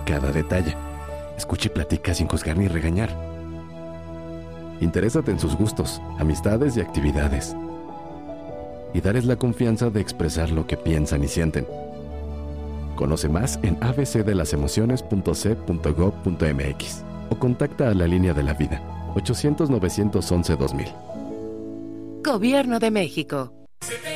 cada detalle. Escucha y platica sin juzgar ni regañar. Interésate en sus gustos, amistades y actividades. Y darles la confianza de expresar lo que piensan y sienten. Conoce más en abcdelasemociones.c.gov.mx o contacta a la Línea de la Vida, 800-911-2000. Gobierno de México.